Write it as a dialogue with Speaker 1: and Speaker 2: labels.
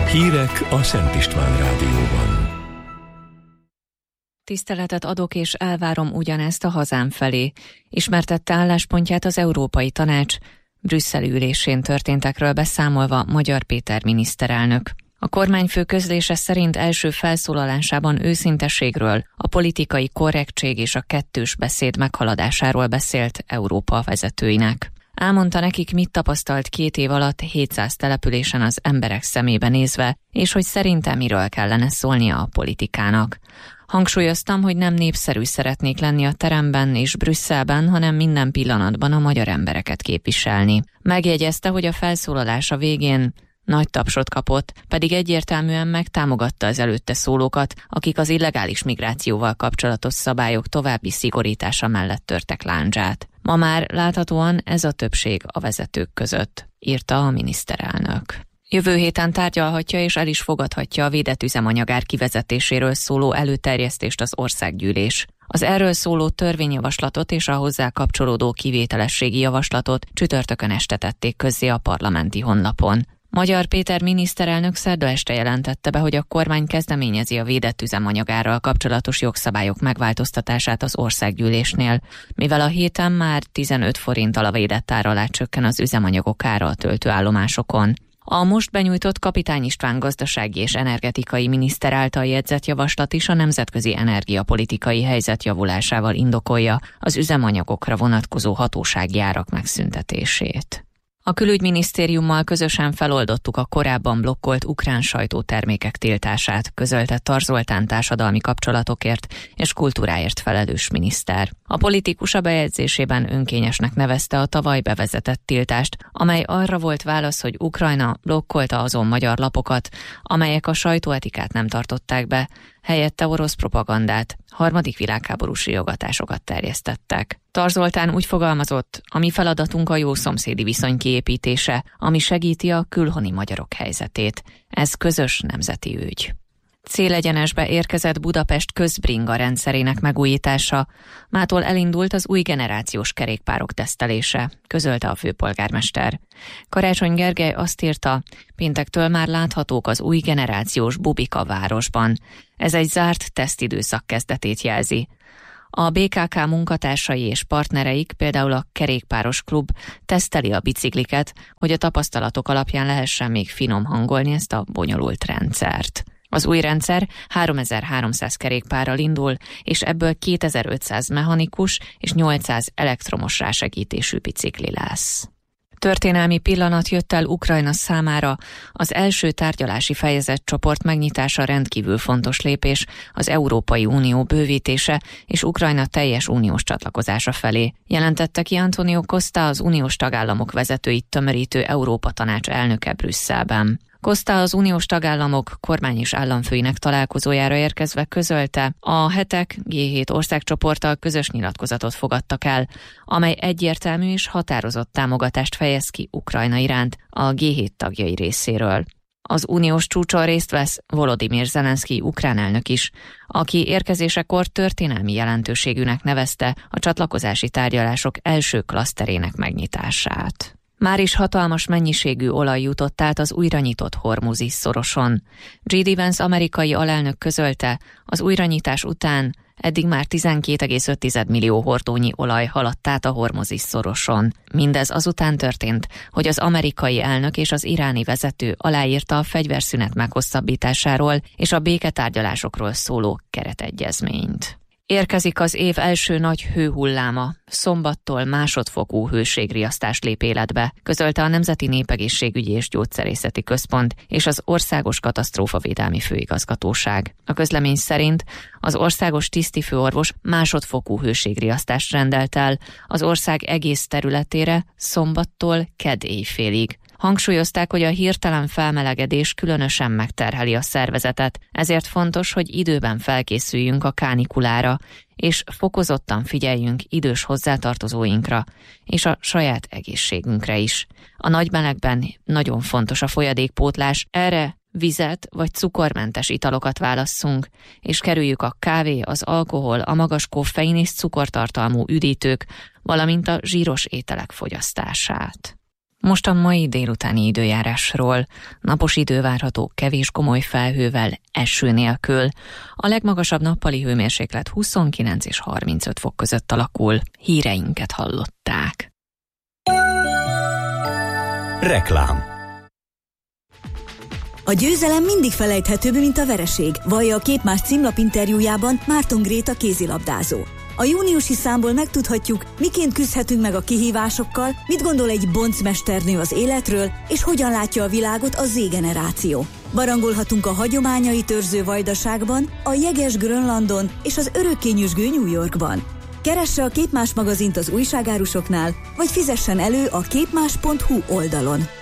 Speaker 1: Hírek a Szent István Rádióban.
Speaker 2: Tiszteletet adok és elvárom ugyanezt a hazám felé, ismertette álláspontját az Európai Tanács brüsszeli ülésén történtekről beszámolva Magyar Péter miniszterelnök. A kormányfő közlése szerint első felszólalásában őszinteségről, a politikai korrektség és a kettős beszéd meghaladásáról beszélt Európa vezetőinek. Elmondta nekik, mit tapasztalt 2 év alatt 700 településen az emberek szemébe nézve, és hogy szerintem miről kellene szólnia a politikának. Hangsúlyoztam, hogy nem népszerű szeretnék lenni a teremben és Brüsszelben, hanem minden pillanatban a magyar embereket képviselni. Megjegyezte, hogy a felszólalása végén nagy tapsot kapott, pedig egyértelműen megtámogatta az előtte szólókat, akik az illegális migrációval kapcsolatos szabályok további szigorítása mellett törtek lándzsát. Ma már láthatóan ez a többség a vezetők között, írta a miniszterelnök. Jövő héten tárgyalhatja és el is fogadhatja a védett üzemanyagár kivezetéséről szóló előterjesztést az országgyűlés. Az erről szóló törvényjavaslatot és a hozzá kapcsolódó kivételességi javaslatot csütörtökön este tették közzé a parlamenti honlapon. Magyar Péter miniszterelnök szerda este jelentette be, hogy a kormány kezdeményezi a védett üzemanyagárral kapcsolatos jogszabályok megváltoztatását az országgyűlésnél, mivel a héten már 15 forinttal a védett ár alá csökken az üzemanyagok ára a töltőállomásokon. A most benyújtott Kapitány István gazdasági és energetikai miniszter által jegyzett javaslat is a nemzetközi energiapolitikai helyzet javulásával indokolja az üzemanyagokra vonatkozó hatósági árak megszüntetését. A külügyminisztériummal közösen feloldottuk a korábban blokkolt ukrán sajtótermékek tiltását, közölte Tar Zoltán társadalmi kapcsolatokért és kultúráért felelős miniszter. A politikus a bejegyzésében önkényesnek nevezte a tavaly bevezetett tiltást, amely arra volt válasz, hogy Ukrajna blokkolta azon magyar lapokat, amelyek a sajtóetikát nem tartották be, helyette orosz propagandát, harmadik világháborús riogatásokat terjesztettek. Tar Zoltán úgy fogalmazott, a mi feladatunk a jó szomszédi viszony kiépítése, ami segíti a külhoni magyarok helyzetét. Ez közös nemzeti ügy. Célegyenesbe érkezett Budapest közbringa rendszerének megújítása. Mától elindult az új generációs kerékpárok tesztelése, közölte a főpolgármester. Karácsony Gergely azt írta, péntektől már láthatók az új generációs bubik a városban. Ez egy zárt tesztidőszak kezdetét jelzi. A BKK munkatársai és partnereik, például a Kerékpáros Klub teszteli a bicikliket, hogy a tapasztalatok alapján lehessen még finom hangolni ezt a bonyolult rendszert. Az új rendszer 3300 kerékpárral indul, és ebből 2500 mechanikus és 800 elektromos rásegítésű bicikli lesz. Történelmi pillanat jött el Ukrajna számára, az első tárgyalási fejezetcsoport megnyitása rendkívül fontos lépés az Európai Unió bővítése és Ukrajna teljes uniós csatlakozása felé, jelentette ki Antonio Costa, az uniós tagállamok vezetőit tömörítő Európa Tanács elnöke Brüsszelben. Costa az uniós tagállamok kormány- és államfőinek találkozójára érkezve közölte, a hetek G7 országcsoporttal közös nyilatkozatot fogadtak el, amely egyértelmű és határozott támogatást fejez ki Ukrajna iránt a G7 tagjai részéről. Az uniós csúcson részt vesz Volodymyr Zelenszky ukrán elnök is, aki érkezésekor történelmi jelentőségűnek nevezte a csatlakozási tárgyalások első klaszterének megnyitását. Már is hatalmas mennyiségű olaj jutott át az újra nyitott Hormuzi szoroson. J.D. Vance amerikai alelnök közölte, az újranyitás után eddig már 12,5 millió hordónyi olaj haladt át a Hormuzi szoroson. Mindez azután történt, hogy az amerikai elnök és az iráni vezető aláírta a fegyverszünet meghosszabbításáról és a béketárgyalásokról szóló keretegyezményt. Érkezik az év első nagy hőhulláma, szombattól másodfokú hőségriasztás lép életbe, közölte a Nemzeti Népegészségügyi és Gyógyszerészeti Központ és az Országos Katasztrófavédelmi Főigazgatóság. A közlemény szerint az országos tisztifőorvos másodfokú hőségriasztást rendelt el az ország egész területére szombattól kedd éjfélig. Hangsúlyozták, hogy a hirtelen felmelegedés különösen megterheli a szervezetet, ezért fontos, hogy időben felkészüljünk a kánikulára, és fokozottan figyeljünk idős hozzátartozóinkra, és a saját egészségünkre is. A nagy melegben nagyon fontos a folyadékpótlás, erre vizet vagy cukormentes italokat válasszunk, és kerüljük a kávé, az alkohol, a magas koffein és cukortartalmú üdítők, valamint a zsíros ételek fogyasztását. Most a mai délutáni időjárásról. Napos idő várható kevés komoly felhővel, eső nélkül. A legmagasabb nappali hőmérséklet 29 és 35 fok között alakul. Híreinket hallották.
Speaker 3: Reklám.
Speaker 4: A győzelem mindig felejthetőbb, mint a vereség, vallja a Képmás címlap interjújában Márton Gréta kézilabdázó. A júniusi számból megtudhatjuk, miként küzdhetünk meg a kihívásokkal, mit gondol egy boncmesternő az életről, és hogyan látja a világot a Z-generáció. Barangolhatunk a hagyományait őrző Vajdaságban, a jeges Grönlandon és az örökké nyüzsgő New Yorkban. Keresse a Képmás magazint az újságárusoknál, vagy fizessen elő a képmás.hu oldalon.